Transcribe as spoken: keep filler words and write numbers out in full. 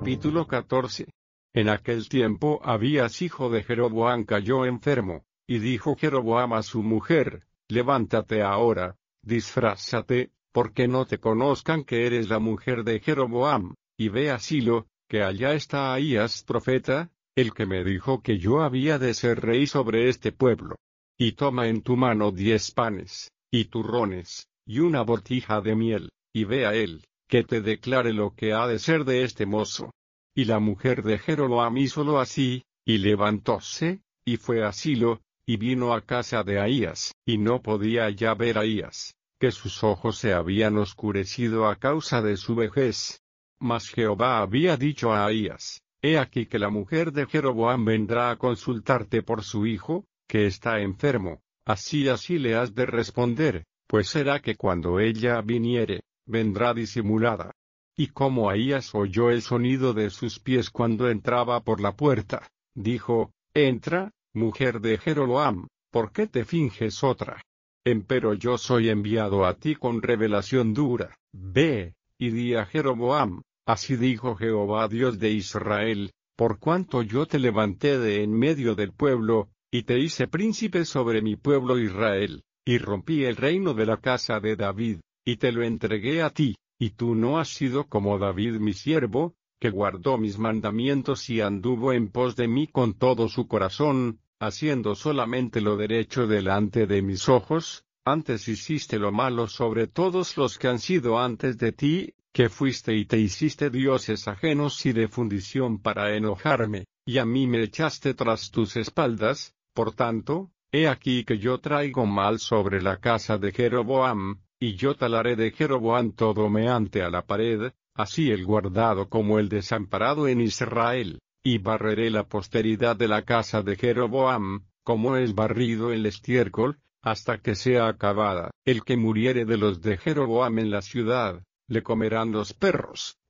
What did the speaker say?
Capítulo catorce. En aquel tiempo Abías hijo de Jeroboam cayó enfermo, y dijo Jeroboam a su mujer: Levántate ahora, disfrázate, porque no te conozcan que eres la mujer de Jeroboam, y ve a Silo, que allá está Ahías profeta, el que me dijo que yo había de ser rey sobre este pueblo. Y toma en tu mano diez panes, y turrones, y una botija de miel, y ve a él, que te declare lo que ha de ser de este mozo. Y la mujer de Jeroboam hízolo así, y levantóse, y fue a Silo, y vino a casa de Ahías, y no podía ya ver a Ahías, que sus ojos se habían oscurecido a causa de su vejez. Mas Jehová había dicho a Ahías: He aquí que la mujer de Jeroboam vendrá a consultarte por su hijo, que está enfermo, así así le has de responder, pues será que cuando ella viniere, vendrá disimulada. Y como Ahías oyó el sonido de sus pies cuando entraba por la puerta, dijo: Entra, mujer de Jeroboam, ¿por qué te finges otra? Empero yo soy enviado a ti con revelación dura. Ve, y di a Jeroboam: Así dijo Jehová Dios de Israel, por cuanto yo te levanté de en medio del pueblo, y te hice príncipe sobre mi pueblo Israel, y rompí el reino de la casa de David, y te lo entregué a ti, y tú no has sido como David mi siervo, que guardó mis mandamientos y anduvo en pos de mí con todo su corazón, haciendo solamente lo derecho delante de mis ojos. Antes hiciste lo malo sobre todos los que han sido antes de ti, que fuiste y te hiciste dioses ajenos y de fundición para enojarme, y a mí me echaste tras tus espaldas. Por tanto, he aquí que yo traigo mal sobre la casa de Jeroboam, y yo talaré de Jeroboam todo meante a la pared, así el guardado como el desamparado en Israel, y barreré la posteridad de la casa de Jeroboam, como es barrido el estiércol, hasta que sea acabada. El que muriere de los de Jeroboam en la ciudad, le comerán los perros,